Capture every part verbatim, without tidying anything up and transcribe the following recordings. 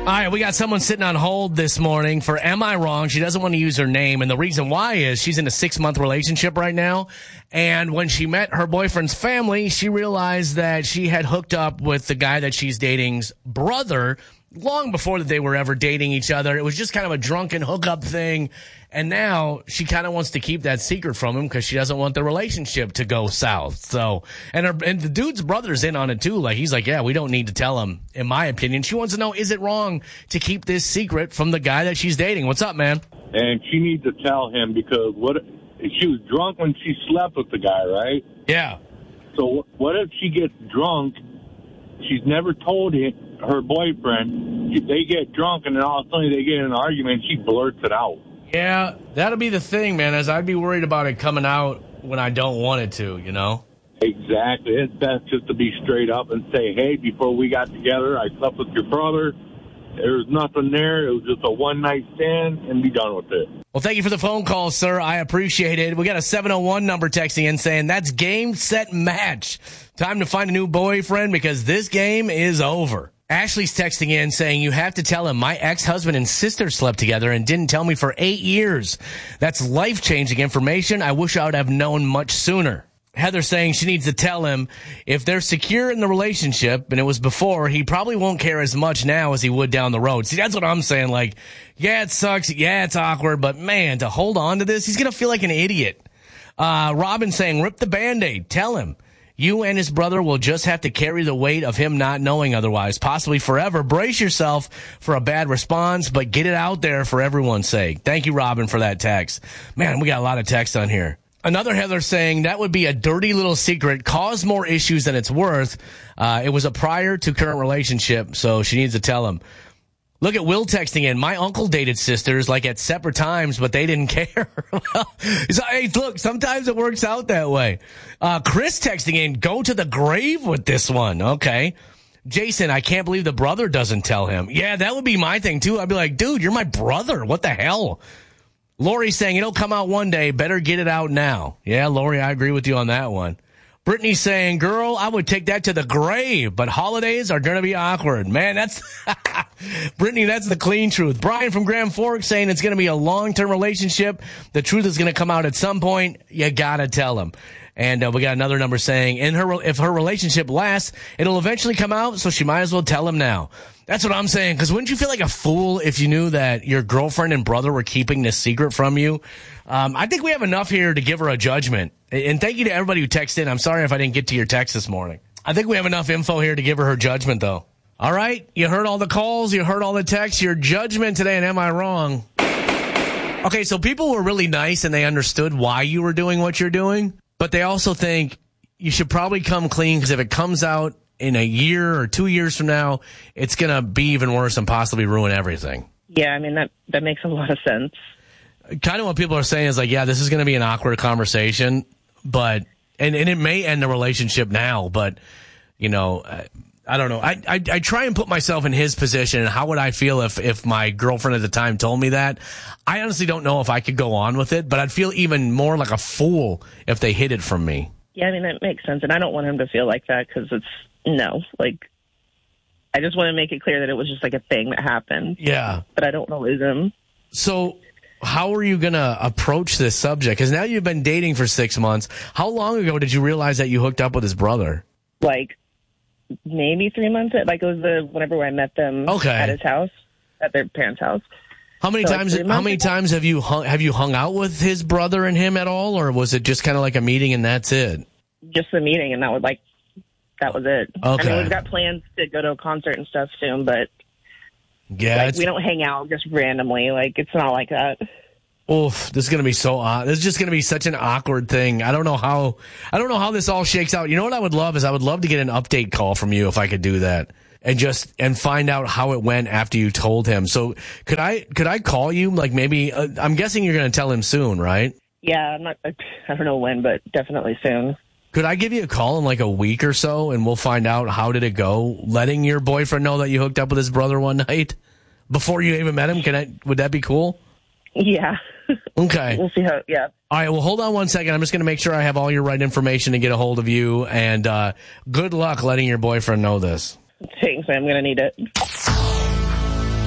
All right, we got someone sitting on hold this morning for Am I Wrong? She doesn't want to use her name, and the reason why is she's in a six-month relationship right now, and when she met her boyfriend's family, she realized that she had hooked up with the guy that she's dating's brother long before that they were ever dating each other. It was just kind of a drunken hookup thing, and now she kind of wants to keep that secret from him because she doesn't want the relationship to go south. So, and her, and the dude's brother's in on it too. Like, he's like, yeah, we don't need to tell him, in my opinion. She wants to know, is it wrong to keep this secret from the guy that she's dating? What's up, man? And she needs to tell him because what she was drunk when she slept with the guy, right? Yeah. So what if she gets drunk? She's never told him, her boyfriend. They get drunk and then all of a sudden they get in an argument. She blurts it out. Yeah, that'll be the thing, man, as I'd be worried about it coming out when I don't want it to, you know? Exactly. It's best just to be straight up and say, hey, before we got together, I slept with your brother. There was nothing there. It was just a one-night stand, and be done with it. Well, thank you for the phone call, sir. I appreciate it. We got a seven oh one number texting in saying, that's game, set, match. Time to find a new boyfriend because this game is over. Ashley's texting in saying, you have to tell him my ex-husband and sister slept together and didn't tell me for eight years. That's life-changing information. I wish I would have known much sooner. Heather saying she needs to tell him if they're secure in the relationship and it was before, he probably won't care as much now as he would down the road. See, that's what I'm saying. Like, yeah, it sucks. Yeah, it's awkward. But, man, to hold on to this, he's going to feel like an idiot. Uh, Robin saying, rip the Band-Aid. Tell him. You and his brother will just have to carry the weight of him not knowing otherwise, possibly forever. Brace yourself for a bad response, but get it out there for everyone's sake. Thank you, Robin, for that text. Man, we got a lot of text on here. Another Heather saying that would be a dirty little secret, cause more issues than it's worth. Uh, it was a prior to current relationship, so she needs to tell him. Look at Will texting in. My uncle dated sisters like at separate times, but they didn't care. Well, so, hey, look, sometimes it works out that way. Uh, Chris texting in, go to the grave with this one. Okay. Jason, I can't believe the brother doesn't tell him. Yeah, that would be my thing too. I'd be like, dude, you're my brother. What the hell? Lori saying it'll come out one day. Better get it out now. Yeah, Lori, I agree with you on that one. Brittany saying, girl, I would take that to the grave, but holidays are going to be awkward. Man, that's Brittany, that's the clean truth. Brian from Grand Forks saying it's going to be a long-term relationship. The truth is going to come out at some point. You got to tell him. And uh, we got another number saying in her if her relationship lasts, it'll eventually come out, so she might as well tell him now. That's what I'm saying, because wouldn't you feel like a fool if you knew that your girlfriend and brother were keeping this secret from you? Um, I think we have enough here to give her a judgment. And thank you to everybody who texted in. I'm sorry if I didn't get to your text this morning. I think we have enough info here to give her her judgment, though. All right, you heard all the calls, you heard all the texts. Your judgment today, and am I wrong? Okay, so people were really nice, and they understood why you were doing what you're doing. But they also think you should probably come clean, because if it comes out in a year or two years from now, it's going to be even worse and possibly ruin everything. Yeah, I mean, that, that makes a lot of sense. Kind of what people are saying is like, yeah, this is going to be an awkward conversation, but, and, and it may end the relationship now, but, you know, I, I don't know. I, I, I try and put myself in his position, and how would I feel if, if my girlfriend at the time told me that? I honestly don't know if I could go on with it, but I'd feel even more like a fool if they hid it from me. Yeah, I mean, that makes sense, and I don't want him to feel like that, because it's, no, like, I just want to make it clear that it was just like a thing that happened. Yeah. But I don't want to lose him. So how are you going to approach this subject? Because now you've been dating for six months. How long ago did you realize that you hooked up with his brother? Like, maybe three months. Like, it was the whenever I met them okay. at his house, at their parents' house. How many so times? Like how many ago? times have you hung, have you hung out with his brother and him at all, or was it just kind of like a meeting and that's it? Just the meeting, and that was like that was it. Okay. I mean, we've got plans to go to a concert and stuff soon, but yeah, like, we don't hang out just randomly. Like, it's not like that. Oof, this is going to be so odd. This is just going to be such an awkward thing. I don't know how, I don't know how this all shakes out. You know what I would love is I would love to get an update call from you if I could do that and just, and find out how it went after you told him. So could I, could I call you? Like maybe, uh, I'm guessing you're going to tell him soon, right? Yeah, I'm not, I don't know when, but definitely soon. Could I give you a call in like a week or so and we'll find out how did it go? Letting your boyfriend know that you hooked up with his brother one night before you even met him? Can I, would that be cool? Yeah. Okay. We'll see how, yeah. All right, well, hold on one second. I'm just going to make sure I have all your right information to get a hold of you, and uh, good luck letting your boyfriend know this. Thanks, I'm going to need it.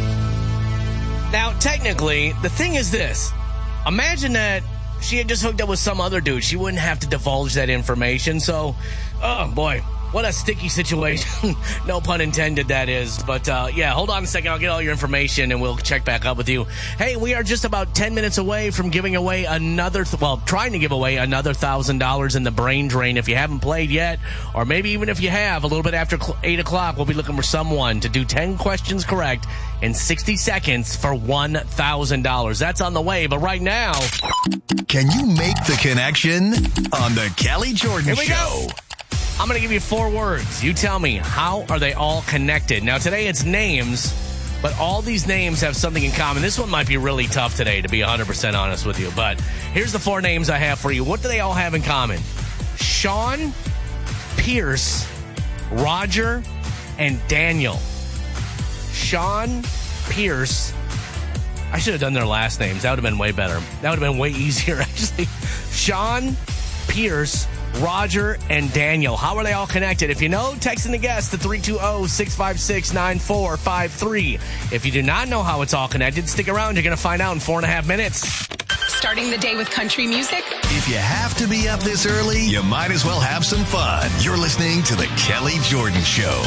Now, technically, the thing is this. Imagine that she had just hooked up with some other dude. She wouldn't have to divulge that information. So, oh, boy. What a sticky situation. No pun intended, that is. But, uh, yeah, hold on a second. I'll get all your information, and we'll check back up with you. Hey, we are just about ten minutes away from giving away another, th- well, trying to give away another one thousand dollars in the Brain Drain. If you haven't played yet, or maybe even if you have, a little bit after cl- eight o'clock, we'll be looking for someone to do ten questions correct in sixty seconds for one thousand dollars. That's on the way, but right now... Can you make the connection on the Kelly Jordan Here we Show? Go. I'm going to give you four words. You tell me, how are they all connected? Now, today it's names, but all these names have something in common. This one might be really tough today, to be one hundred percent honest with you. But here's the four names I have for you. What do they all have in common? Sean, Pierce, Roger, and Daniel. Sean, Pierce. I should have done their last names. That would have been way better. That would have been way easier, actually. Sean, Pierce, Roger, and Daniel. How are they all connected? If you know, text in the guest to three two zero, six five six, nine four five three. If you do not know how it's all connected, stick around. You're going to find out in four and a half minutes. Starting the day with country music? If you have to be up this early, you might as well have some fun. You're listening to the Kelly Jordan Show.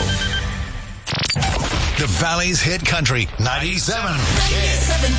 The Valley's hit country, ninety-seven. ninety-seven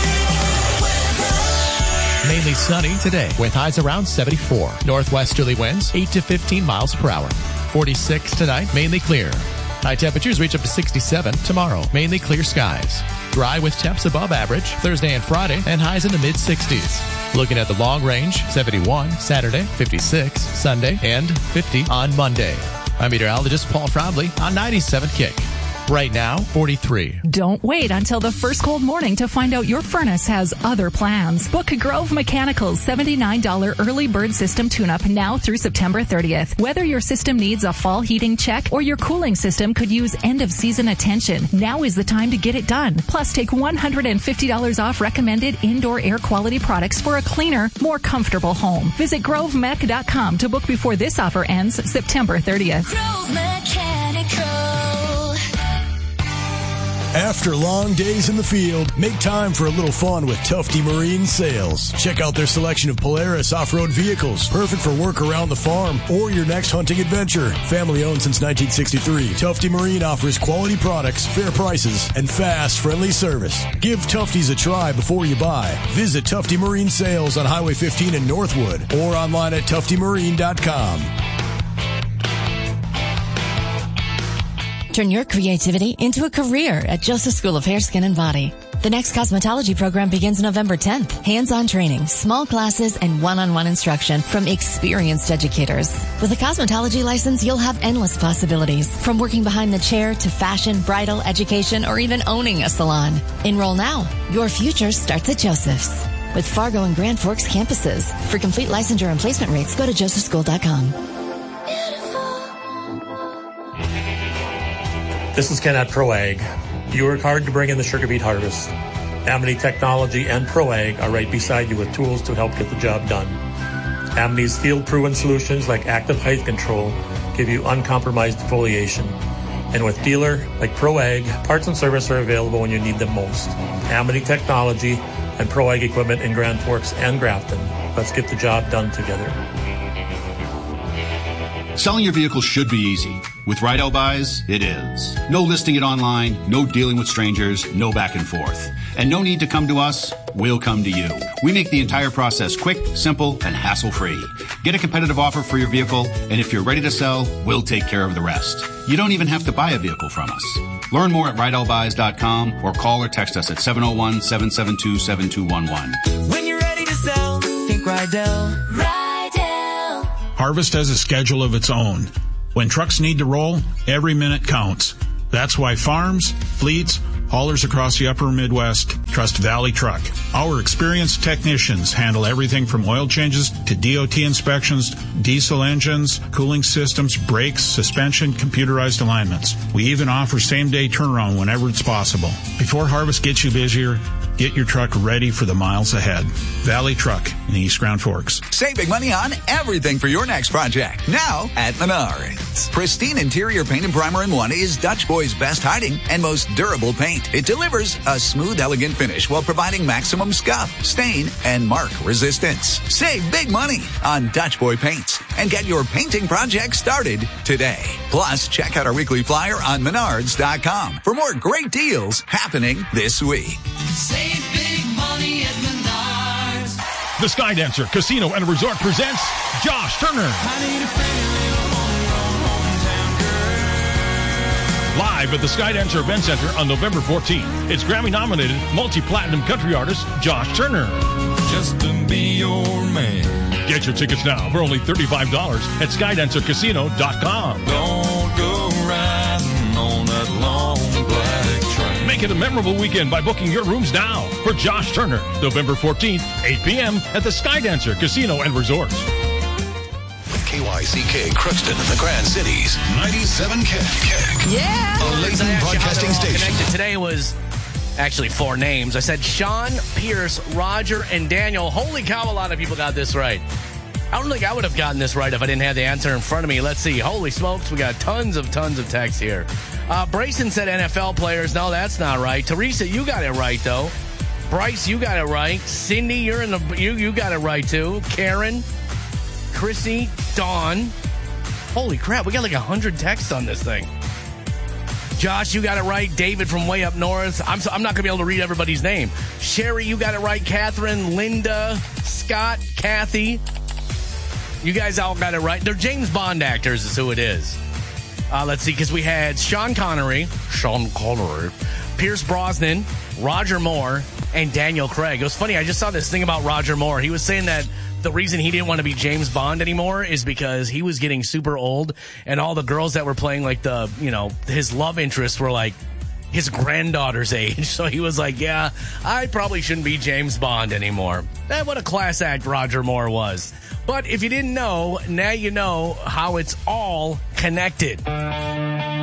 Mainly sunny today with highs around seventy-four. Northwesterly winds eight to fifteen miles per hour. forty-six tonight, mainly clear. High temperatures reach up to sixty-seven tomorrow. Mainly clear skies. Dry with temps above average Thursday and Friday and highs in the mid sixties. Looking at the long range, seventy-one Saturday, fifty-six Sunday, and fifty on Monday. I'm meteorologist Paul Trombley on ninety-seven Kick. Right now, forty-three. Don't wait until the first cold morning to find out your furnace has other plans. Book Grove Mechanical's seventy-nine dollars early bird system tune-up now through September thirtieth. Whether your system needs a fall heating check or your cooling system could use end-of-season attention, now is the time to get it done. Plus, take one hundred fifty dollars off recommended indoor air quality products for a cleaner, more comfortable home. Visit grove mech dot com to book before this offer ends September thirtieth. Grove Mechanical. After long days in the field, make time for a little fun with Tufty Marine Sales. Check out their selection of Polaris off-road vehicles, perfect for work around the farm or your next hunting adventure. Family owned since nineteen sixty-three, Tufty Marine offers quality products, fair prices, and fast, friendly service. Give Tufty's a try before you buy. Visit Tufty Marine Sales on Highway fifteen in Northwood or online at tufty marine dot com. Turn your creativity into a career at Joseph School of Hair, Skin, and Body. The next cosmetology program begins November tenth. Hands-on training, small classes, and one-on-one instruction from experienced educators. With a cosmetology license, you'll have endless possibilities, from working behind the chair to fashion, bridal, education, or even owning a salon. Enroll now. Your future starts at Joseph's. With Fargo and Grand Forks campuses. For complete licensure and placement rates, go to joseph school dot com. This is Ken at ProAg. You work hard to bring in the sugar beet harvest. Amity Technology and ProAg are right beside you with tools to help get the job done. Amity's field-proven solutions like active height control give you uncompromised foliation. And with dealer like ProAg, parts and service are available when you need them most. Amity Technology and ProAg equipment in Grand Forks and Grafton. Let's get the job done together. Selling your vehicle should be easy. With Rydell Buys, it is. No listing it online, no dealing with strangers, no back and forth. And no need to come to us, we'll come to you. We make the entire process quick, simple, and hassle-free. Get a competitive offer for your vehicle, and if you're ready to sell, we'll take care of the rest. You don't even have to buy a vehicle from us. Learn more at rydell buys dot com or call or text us at seven oh one, seven seven two, seven two one one. When you're ready to sell, think Rydell. Rydell. Harvest has a schedule of its own. When trucks need to roll, every minute counts. That's why farms, fleets, haulers across the upper Midwest trust Valley Truck. Our experienced technicians handle everything from oil changes to D O T inspections, diesel engines, cooling systems, brakes, suspension, computerized alignments. We even offer same-day turnaround whenever it's possible. Before harvest gets you busier, Get your truck ready for the miles ahead. Valley Truck in East Grand Forks. Save big money on everything for your next project. Now at Menards. Pristine interior paint and primer in one is Dutch Boy's best hiding and most durable paint. It delivers a smooth, elegant finish while providing maximum scuff, stain, and mark resistance. Save big money on Dutch Boy paints and get your painting project started today. Plus, check out our weekly flyer on menards dot com for more great deals happening this week. Save big money at Menards. The Skydancer Casino and Resort presents Josh Turner. I need a pretty little hometown girl. Live at the Skydancer Event Center on November fourteenth. It's Grammy-nominated multi-platinum country artist Josh Turner. Just to be your man. Get your tickets now for only thirty-five dollars at skydancer casino dot com. Don't go riding on that long black train. Make it a memorable weekend by booking your rooms now for Josh Turner, November fourteenth, eight p.m. at the Skydancer Casino and Resort. K Y C K Crookston and the Grand Cities, ninety-seven K. Yeah. A Layton Broadcasting Station. Connected. Today was actually four names. I said Sean, Pierce, Roger, and Daniel. Holy cow, a lot of people got this right. I don't think I would have gotten this right if I didn't have the answer in front of me. Let's see. Holy smokes, we got tons of, tons of text here. Uh, Brayson said N F L players. No, that's not right. Teresa, you got it right, though. Bryce, you got it right. Cindy, you're in the you you got it right, too. Karen, Chrissy, Dawn. Holy crap, we got like one hundred texts on this thing. Josh, you got it right. David from way up north. I'm, so, I'm not going to be able to read everybody's name. Sherry, you got it right. Catherine, Linda, Scott, Kathy. You guys all got it right. They're James Bond actors is who it is. Uh, let's see, because we had Sean Connery, Sean Connery, Pierce Brosnan, Roger Moore, and Daniel Craig. It was funny. I just saw this thing about Roger Moore. He was saying that the reason he didn't want to be James Bond anymore is because he was getting super old, and all the girls that were playing, like, the, you know, his love interests were like his granddaughter's age. So he was like, yeah, I probably shouldn't be James Bond anymore. Eh, what a class act Roger Moore was. But if you didn't know, now you know how it's all connected.